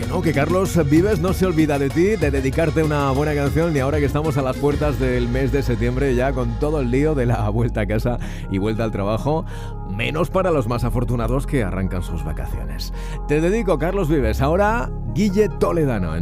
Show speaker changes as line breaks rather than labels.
que Carlos Vives no se olvida de ti, de dedicarte una buena canción, y ahora que estamos a las puertas del mes de septiembre, ya con todo el lío de la vuelta a casa y vuelta al trabajo, menos para los más afortunados que arrancan sus vacaciones. Te dedico, Carlos Vives, ahora Guille Toledano en